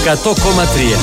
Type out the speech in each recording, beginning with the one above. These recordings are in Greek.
100,3.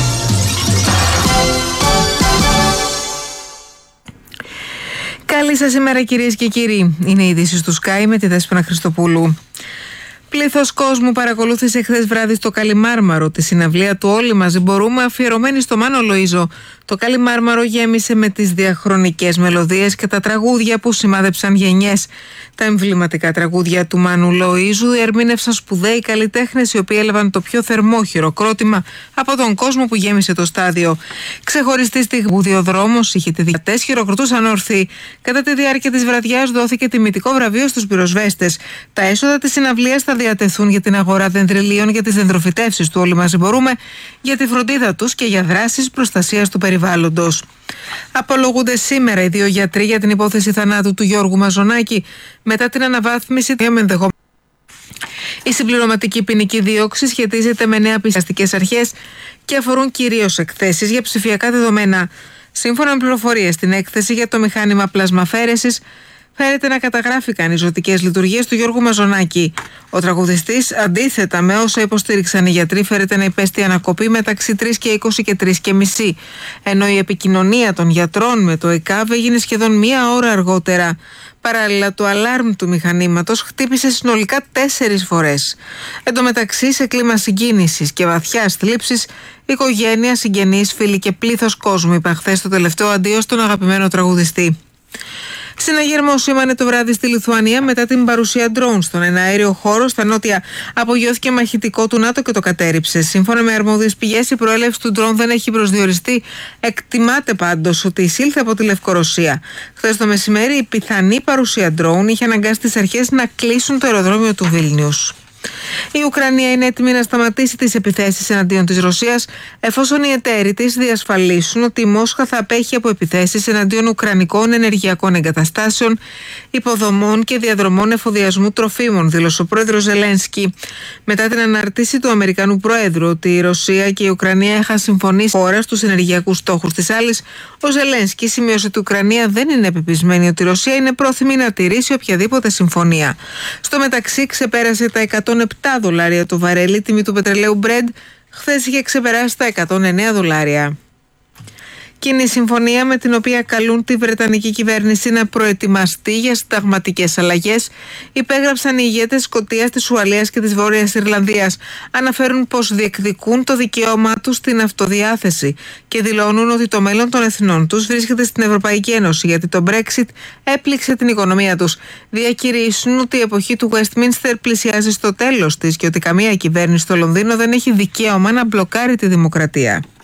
Καλή σας ημέρα κυρίες και κύριοι. Είναι οι ειδήσεις του Sky με τη Δέσποινα Χριστοπούλου. Πλήθος κόσμου παρακολούθησε χθες βράδυ στο Καλιμάρμαρο τη συναυλία του «Όλοι μαζί μπορούμε», αφιερωμένη στο Μάνο Λοΐζο. Το Καλιμάρμαρο γέμισε με τις διαχρονικές μελωδίες και τα τραγούδια που σημάδεψαν γενιές. Τα εμβληματικά τραγούδια του Μάνου Λοΐζου ερμήνευσαν σπουδαίοι καλλιτέχνες, οι οποίοι έλαβαν το πιο θερμό χειροκρότημα από τον κόσμο που γέμισε το στάδιο. Ξεχωριστή στιγμή που ο δρόμος είχε τη διατές χειροκροτούσαν όρθιοι. Κατά τη διάρκεια της βραδιάς δόθηκε τιμητικό βραβείο στους πυροσβέστες. Τα έσοδα της συναυλίας θα διατεθούν για την αγορά δεντριλίων για τις δεντροφυτεύσεις του «Όλοι μαζί μπορούμε», για τη φροντίδα τους και για δράσεις προστασίας του περιβάλλοντος. Απολογούνται σήμερα οι δύο γιατροί για την υπόθεση θανάτου του Γιώργου Μαζονάκη μετά την αναβάθμιση του ενδεχομένου. Η συμπληρωματική ποινική δίωξη σχετίζεται με νέα πισταστικές αρχές και αφορούν κυρίως εκθέσεις για ψηφιακά δεδομένα. Σύμφωνα με πληροφορίες στην έκθεση για το μηχάνημα πλασμαφέρεσης, φέρεται να καταγράφηκαν οι ζωτικές λειτουργίες του Γιώργου Μαζονάκη. Ο τραγουδιστής, αντίθετα με όσα υποστήριξαν οι γιατροί, φέρεται να υπέστη ανακοπή μεταξύ 3 και 20 και 3 και μισή. Ενώ η επικοινωνία των γιατρών με το ΕΚΑΒ έγινε σχεδόν μία ώρα αργότερα. Παράλληλα, το αλάρμ του μηχανήματος χτύπησε συνολικά 4 φορές. Εν τω μεταξύ, σε κλίμα συγκίνησης και βαθιάς θλίψης, οικογένεια, συγγενείς, φίλοι και πλήθος κόσμου είπαν χθες το τελευταίο αντίο στον αγαπημένο τραγουδιστή. Συναγερμό σήμανε το βράδυ στη Λιθουανία μετά την παρουσία ντρόουν στον εναέριο χώρο στα νότια. Απογειώθηκε μαχητικό του ΝΑΤΟ και το κατέρριψε. Σύμφωνα με αρμόδιες πηγές, η προέλευση του ντρόουν δεν έχει προσδιοριστεί. Εκτιμάται πάντως ότι εισήλθε από τη Λευκορωσία. Χθες το μεσημέρι, η πιθανή παρουσία ντρόουν είχε αναγκάσει τις αρχές να κλείσουν το αεροδρόμιο του Βίλνιους. Η Ουκρανία είναι έτοιμη να σταματήσει τις επιθέσεις εναντίον της Ρωσίας, εφόσον οι εταίροι της διασφαλίσουν ότι η Μόσχα θα απέχει από επιθέσεις εναντίον ουκρανικών ενεργειακών εγκαταστάσεων, υποδομών και διαδρομών εφοδιασμού τροφίμων, δήλωσε ο πρόεδρος Ζελένσκι. Μετά την αναρτήση του Αμερικανού Προέδρου ότι η Ρωσία και η Ουκρανία είχαν συμφωνήσει χώρα στους ενεργειακούς στόχους της άλλης, ο Ζελένσκι σημείωσε ότι η Ουκρανία δεν είναι πεπισμένη ότι η Ρωσία είναι πρόθυμη να τηρήσει οποιαδήποτε συμφωνία. Στο μεταξύ, ξεπέρασε τα $107 το βαρέλι, τιμή του πετρελαίου Brent χθες είχε ξεπεράσει τα $109. Κοινή συμφωνία με την οποία καλούν τη Βρετανική κυβέρνηση να προετοιμαστεί για συνταγματικές αλλαγές υπέγραψαν οι ηγέτες Σκωτίας, της Ουαλίας και της Βόρειας Ιρλανδίας. Αναφέρουν πως διεκδικούν το δικαίωμά τους στην αυτοδιάθεση και δηλώνουν ότι το μέλλον των εθνών τους βρίσκεται στην Ευρωπαϊκή Ένωση, γιατί το Brexit έπληξε την οικονομία τους. Διακηρύσουν ότι η εποχή του Westminster πλησιάζει στο τέλος της και ότι καμία κυβέρνηση στο Λονδίνο δεν έχει δικαίωμα να μπλοκάρει τη δημοκρατία.